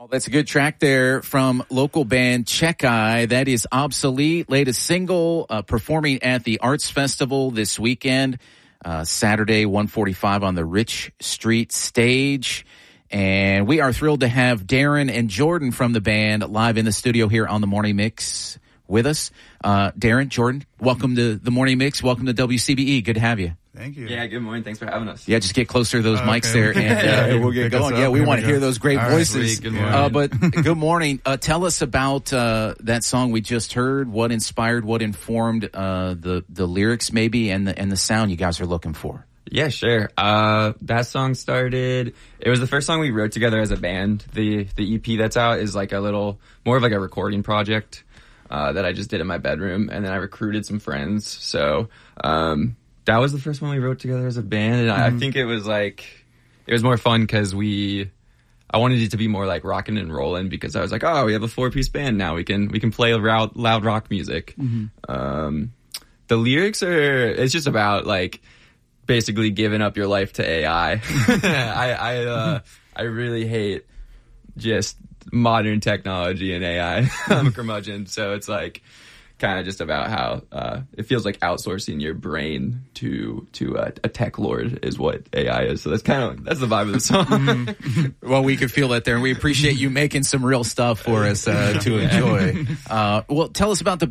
That's a good track there from local band Checkeye. That is Obsolete, latest single, performing at the Arts Festival this weekend, Saturday, 1:45 on the Rich Street stage. And we are thrilled to have Darren and Jordan from the band live in the studio here on the Morning Mix with us. Darren, Jordan, welcome to the Morning Mix. Welcome to WCBE. Good to have you. Thank you. Yeah, good morning. Thanks for having us. Yeah, just get closer to those mics there, and we'll get going. Yeah, we want to hear those great voices. Good morning. But good morning. Tell us about that song we just heard. What inspired, what informed the lyrics, maybe, and the sound you guys are looking for. Yeah, sure. That song started. It was the first song we wrote together as a band. The EP that's out is like a little more of like a recording project that I just did in my bedroom, and then I recruited some friends. So. That was the first one we wrote together as a band, and I think it was more fun because I wanted it to be more like rocking and rolling because I was like, oh, we have a 4-piece band now. We can play loud rock music. The lyrics it's just about like basically giving up your life to AI. I really hate just modern technology and AI. I'm a curmudgeon, so it's like kind of just about how it feels like outsourcing your brain to a tech lord is what AI is. So that's the vibe of the song. Well, we can feel that there, and we appreciate you making some real stuff for us to enjoy. Well, tell us about the